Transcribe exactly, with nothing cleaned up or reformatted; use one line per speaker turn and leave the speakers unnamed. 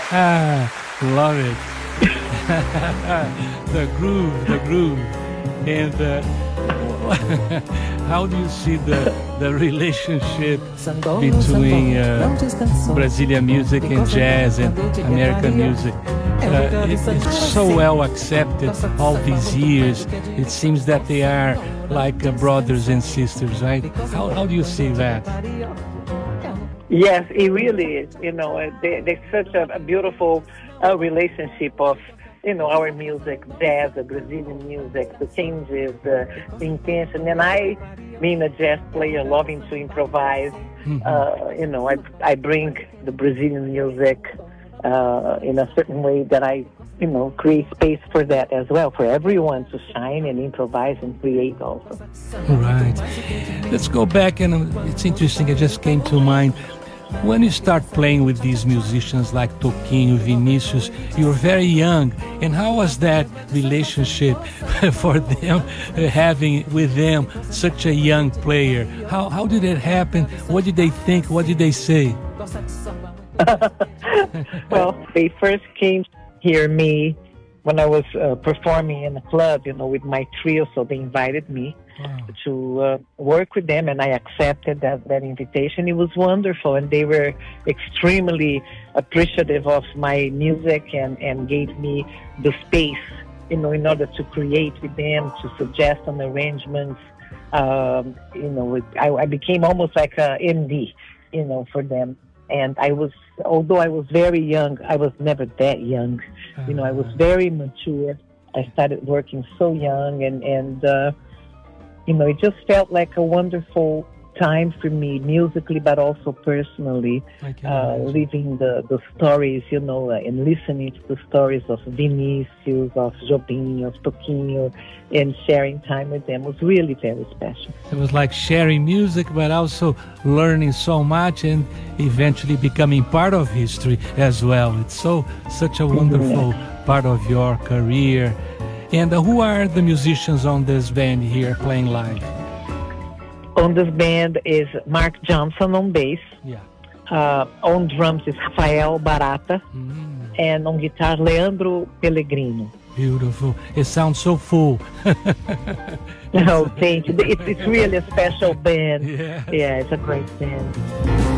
Love it. The groove, the groove. And uh, how do you see the, the relationship between uh, Brazilian music and jazz and American music? Uh, it, it's so well accepted all these years. It seems that they are like uh, brothers and sisters, right? How, how do you see that?
Yes, it really is. You know, uh, they, there's such a, a beautiful uh, relationship of, you know, our music, jazz, the Brazilian music, the changes, the, the intention. And I, being a jazz player, loving to improvise, mm-hmm. uh, you know, I, I bring the Brazilian music uh, in a certain way that I, you know, create space for that as well, for everyone to shine and improvise and create also.
Right. Let's go back, and it's interesting, it just came to mind. When you start playing with these musicians like Toquinho, Vinicius, you were very young. And how was that relationship for them, having with them such a young player? How how did it happen? What did they think? What did they say?
Well, they first came to hear me when I was uh, performing in a club, you know, with my trio, so they invited me. Wow. to uh, work with them, and I accepted that, that invitation. It was wonderful, and they were extremely appreciative of my music and, and gave me the space, you know, in order to create with them, to suggest on arrangements. Um, you know, it, I, I became almost like a M D, you know, for them. And I was, although I was very young, I was never that young. Uh-huh. You know, I was very mature. I started working so young, and, and uh, you know, it just felt like a wonderful time for me, musically, but also personally, uh, living the, the stories, you know, uh, and listening to the stories of Vinicius, of Jobim, of Toquinho, and sharing time with them was really very special.
It was like sharing music, but also learning so much and eventually becoming part of history as well. It's so such a wonderful mm-hmm. part of your career. And uh, who are the musicians on this band here playing live?
On this band is Mark Johnson on bass.
Yeah.
Uh, on drums is Rafael Barata.
Mm.
And on guitar, Leandro Pellegrino.
Beautiful. It sounds so full.
No, thank you. It's, it's really a special band.
Yeah.
Yeah, it's a great band.